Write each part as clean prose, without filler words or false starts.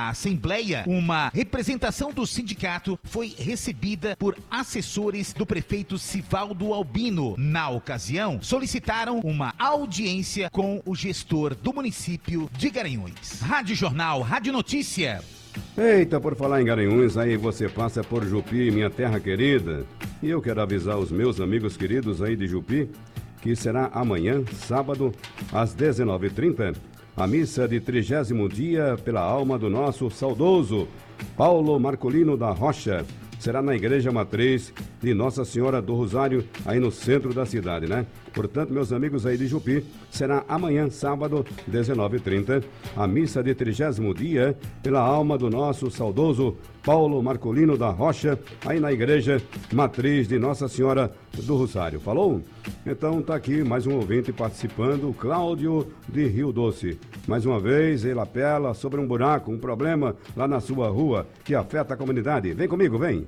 Na Assembleia, uma representação do sindicato foi recebida por assessores do prefeito Sivaldo Albino. Na ocasião, solicitaram uma audiência com o gestor do município de Garanhuns. Rádio Jornal, Rádio Notícia. Eita, por falar em Garanhuns, aí você passa por Jupi, minha terra querida. E eu quero avisar os meus amigos queridos aí de Jupi que será amanhã, sábado, às 19h30, a missa de 30º dia pela alma do nosso saudoso Paulo Marcolino da Rocha. Será na Igreja Matriz de Nossa Senhora do Rosário, aí no centro da cidade, né? Portanto, meus amigos aí de Jupi, será amanhã, sábado, 19h30, a missa de 30º dia pela alma do nosso saudoso Paulo Marcolino da Rocha, aí na Igreja Matriz de Nossa Senhora do Rosário. Falou? Então tá aqui mais um ouvinte participando, Cláudio de Rio Doce. Mais uma vez, ele apela sobre um buraco, um problema lá na sua rua que afeta a comunidade. Vem comigo, vem.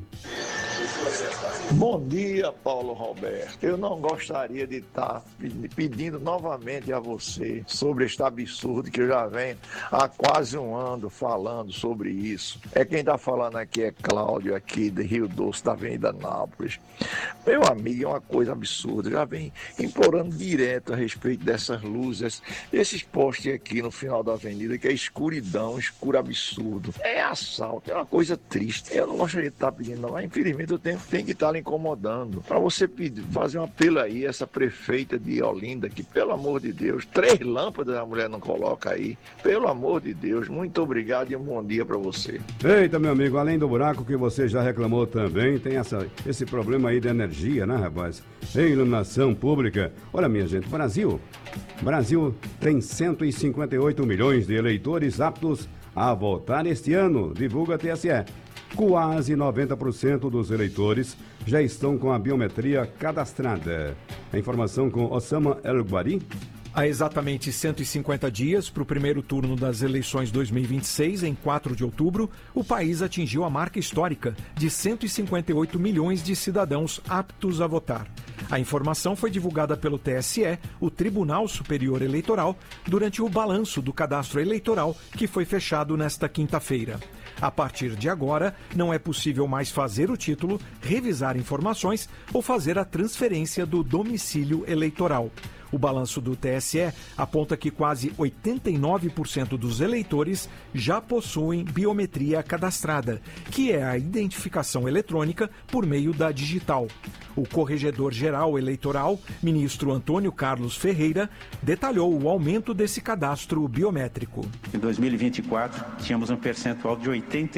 Bom dia, Paulo Roberto. Eu não gostaria de estar pedindo novamente a você sobre este absurdo que eu já venho há quase um ano falando sobre isso. Quem está falando aqui é Cláudio, aqui de Rio Doce, da Avenida Nápoles. Meu amigo, é uma coisa absurda. Já vem implorando direto a respeito dessas luzes, esses postes aqui no final da avenida, que é escuridão, escuro absurdo. É assalto, é uma coisa triste. Eu não gostaria de estar pedindo, não, mas infelizmente eu tenho que estar incomodando. Para você fazer um apelo aí, essa prefeita de Olinda, que pelo amor de Deus, 3 lâmpadas a mulher não coloca aí. Pelo amor de Deus, muito obrigado e um bom dia para você. Eita, meu amigo, além do buraco que você já reclamou também, tem esse problema aí de energia, né, rapaz? Iluminação pública. Olha, minha gente, Brasil tem 158 milhões de eleitores aptos a votar este ano, divulga a TSE. Quase 90% dos eleitores já estão com a biometria cadastrada. A informação com Osama El Guari. Há exatamente 150 dias para o primeiro turno das eleições 2026, em 4 de outubro, o país atingiu a marca histórica de 158 milhões de cidadãos aptos a votar. A informação foi divulgada pelo TSE, o Tribunal Superior Eleitoral, durante o balanço do cadastro eleitoral que foi fechado nesta quinta-feira. A partir de agora, não é possível mais fazer o título, revisar informações ou fazer a transferência do domicílio eleitoral. O balanço do TSE aponta que quase 89% dos eleitores já possuem biometria cadastrada, que é a identificação eletrônica por meio da digital. O corregedor-geral eleitoral, ministro Antônio Carlos Ferreira, detalhou o aumento desse cadastro biométrico. Em 2024, tínhamos um percentual de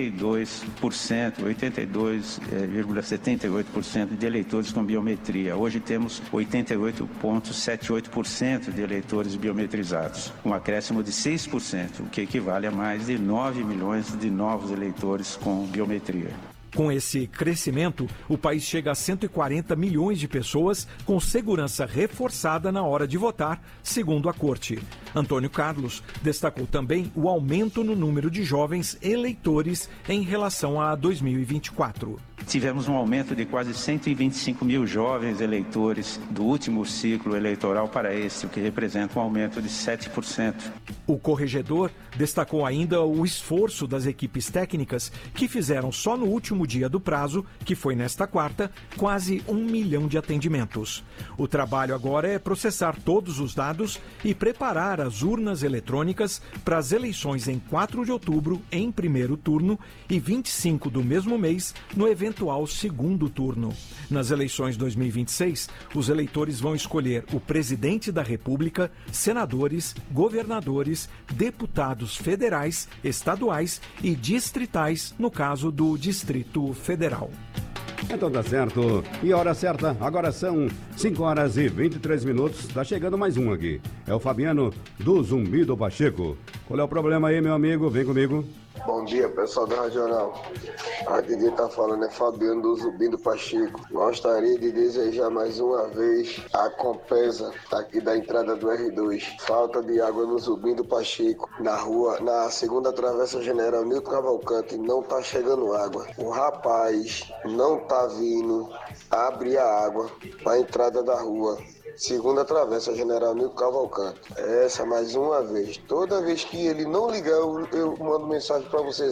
82,78% de eleitores com biometria. Hoje temos 88,78% de eleitores biometrizados, um acréscimo de 6%, o que equivale a mais de 9 milhões de novos eleitores com biometria. Com esse crescimento, o país chega a 140 milhões de pessoas com segurança reforçada na hora de votar, segundo a Corte. Antônio Carlos destacou também o aumento no número de jovens eleitores em relação a 2024. Tivemos um aumento de quase 125 mil jovens eleitores do último ciclo eleitoral para este, o que representa um aumento de 7%. O corregedor destacou ainda o esforço das equipes técnicas que fizeram só no último dia do prazo, que foi nesta quarta, quase 1 milhão de atendimentos. O trabalho agora é processar todos os dados e preparar as urnas eletrônicas para as eleições em 4 de outubro, em primeiro turno, e 25 do mesmo mês, no eventual segundo turno. Nas eleições 2026, os eleitores vão escolher o presidente da República, senadores, governadores, deputados federais, estaduais e distritais, no caso do Distrito Federal. Então tá certo. E a hora certa, agora são 5h23. Tá chegando mais um aqui. É o Fabiano do Zumbi do Pacheco. Qual é o problema aí, meu amigo? Vem comigo. Bom dia, pessoal da Regional. Aqui quem tá falando é Fabiano do Zumbi do Pacheco. Gostaria de desejar mais uma vez a Compesa, aqui da entrada do R2. Falta de água no Zumbi do Pacheco. Na rua, na segunda travessa General Nilton Cavalcante, não tá chegando água. O rapaz não tá vindo abrir a água pra entrada da rua. Segunda travessa General Nilton Cavalcante. Essa mais uma vez. Toda vez que ele não ligar, eu mando mensagem para vocês.